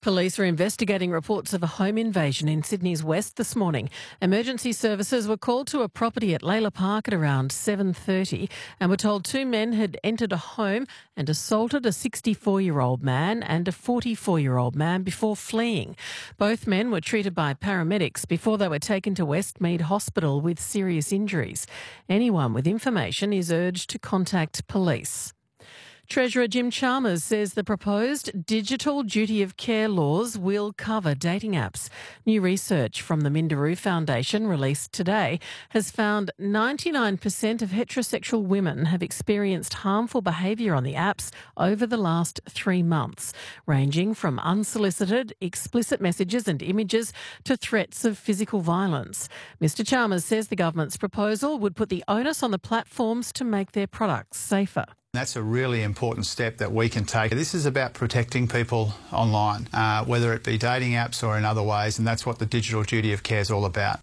Police are investigating reports of a home invasion in Sydney's west this morning. Emergency services were called to a property at Layla Park at around 7:30 and were told two men had entered a home and assaulted a 64-year-old man and a 44-year-old man before fleeing. Both men were treated by paramedics before they were taken to Westmead Hospital with serious injuries. Anyone with information is urged to contact police. Treasurer Jim Chalmers says the proposed digital duty of care laws will cover dating apps. New research from the Minderoo Foundation released today has found 99% of heterosexual women have experienced harmful behaviour on the apps over the last 3 months, ranging from unsolicited, explicit messages and images to threats of physical violence. Mr Chalmers says the government's proposal would put the onus on the platforms to make their products safer. That's a really important step that we can take. This is about protecting people online, whether it be dating apps or in other ways, and that's what the digital duty of care is all about.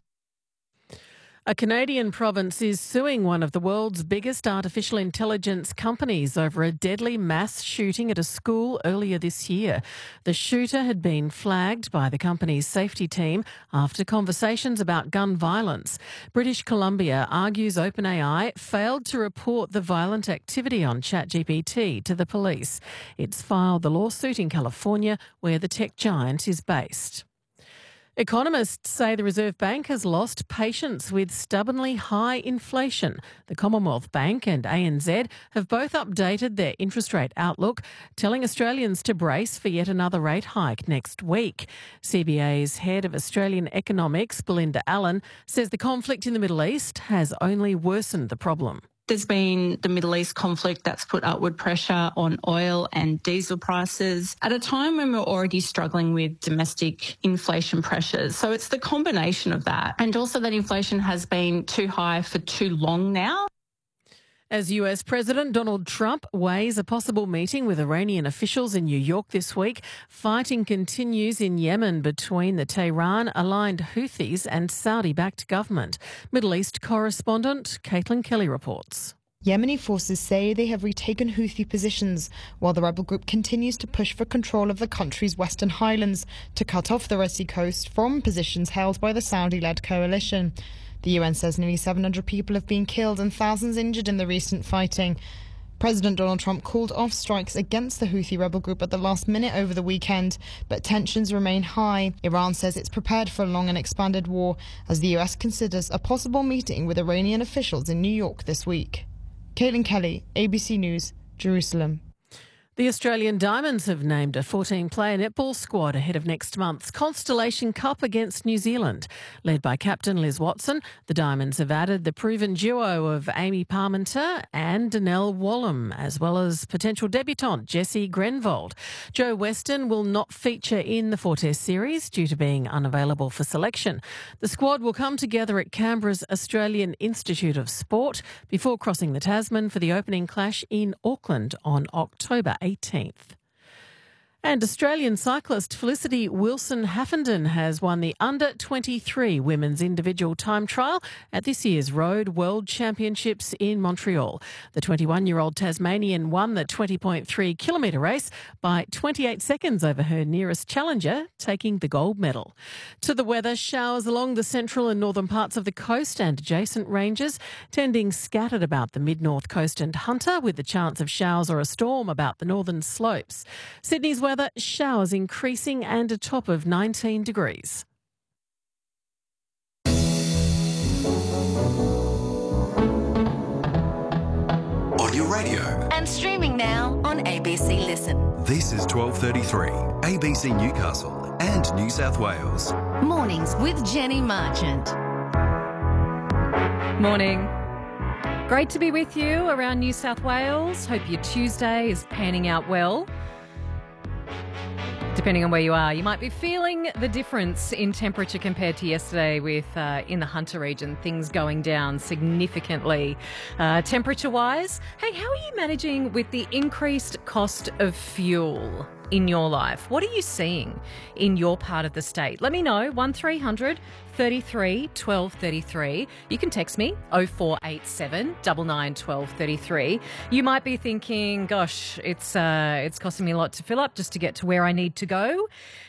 A Canadian province is suing one of the world's biggest artificial intelligence companies over a deadly mass shooting at a school earlier this year. The shooter had been flagged by the company's safety team after conversations about gun violence. British Columbia argues OpenAI failed to report the violent activity on ChatGPT to the police. It's filed the lawsuit in California, where the tech giant is based. Economists say the Reserve Bank has lost patience with stubbornly high inflation. The Commonwealth Bank and ANZ have both updated their interest rate outlook, telling Australians to brace for yet another rate hike next week. CBA's head of Australian economics, Belinda Allen, says the conflict in the Middle East has only worsened the problem. There's been the Middle East conflict that's put upward pressure on oil and diesel prices at a time when we're already struggling with domestic inflation pressures. So it's the combination of that. And also that inflation has been too high for too long now. As US President Donald Trump weighs a possible meeting with Iranian officials in New York this week, fighting continues in Yemen between the Tehran-aligned Houthis and Saudi-backed government. Middle East correspondent Caitlin Kelly reports. Yemeni forces say they have retaken Houthi positions, while the rebel group continues to push for control of the country's western highlands to cut off the Red Sea coast from positions held by the Saudi-led coalition. The UN says nearly 700 people have been killed and thousands injured in the recent fighting. President Donald Trump called off strikes against the Houthi rebel group at the last minute over the weekend, but tensions remain high. Iran says it's prepared for a long and expanded war as the US considers a possible meeting with Iranian officials in New York this week. Caitlin Kelly, ABC News, Jerusalem. The Australian Diamonds have named a 14-player netball squad ahead of next month's Constellation Cup against New Zealand. Led by captain Liz Watson, the Diamonds have added the proven duo of Amy Parmenter and Danelle Wallum, as well as potential debutant Jessie Grenvold. Joe Weston will not feature in the four-test series due to being unavailable for selection. The squad will come together at Canberra's Australian Institute of Sport before crossing the Tasman for the opening clash in Auckland on October 18th. And Australian cyclist Felicity Wilson-Haffenden has won the Under-23 Women's Individual Time Trial at this year's Road World Championships in Montreal. The 21-year-old Tasmanian won the 20.3-kilometre race by 28 seconds over her nearest challenger, taking the gold medal. To the weather, showers along the central and northern parts of the coast and adjacent ranges, tending scattered about the mid-north coast and Hunter, with the chance of showers or a storm about the northern slopes. Sydney's weather, showers increasing and a top of 19 degrees. On your radio. And streaming now on ABC Listen. This is 12:33, ABC Newcastle and New South Wales. Mornings with Jenny Marchant. Morning. Great to be with you around New South Wales. Hope your Tuesday is panning out well. Depending on where you are, you might be feeling the difference in temperature compared to yesterday with in the Hunter region, things going down significantly temperature-wise. Hey, how are you managing with the increased cost of fuel in your life? What are you seeing in your part of the state? Let me know, 1300 33 12 33. You can text me 0487 99 12 33. You might be thinking, gosh, it's costing me a lot to fill up just to get to where I need to go.